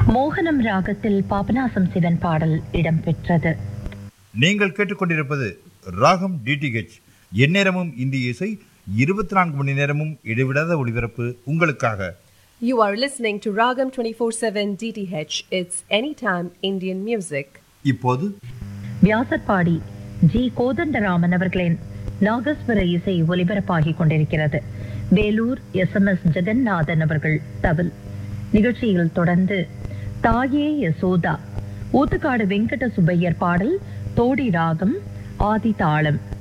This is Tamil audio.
மோகனம் ராகத்தில் பாபநாசம் சிவன் பாடல் இடம்பெற்றது. நீங்கள் கேட்டுக்கொண்டிருப்பது ராகம் டிடிஹெச். எந்நேரமும் இந்திய இசை, 24 மணி நேரமும் இடைவிடாத ஒளிபரப்பு உங்களுக்காக. You are listening to Ragam 24/7 DTH. It's anytime Indian music. இப்போது வியாசர்பாடி ஜி கோதண்டராமன் அவர்களின் நாகஸ்வர இசை ஒலிபரப்பாகிக் கொண்டிருக்கிறது. வேலூர் SMS ஜெகநாதன் அவர்கள் தவில். நிகழ்ச்சியில் தொடர்ந்து தாயே யசோதா, ஊத்துக்காடு வெங்கட சுப்பையர் பாடல், தோடி ராகம், ஆதி தாளம்.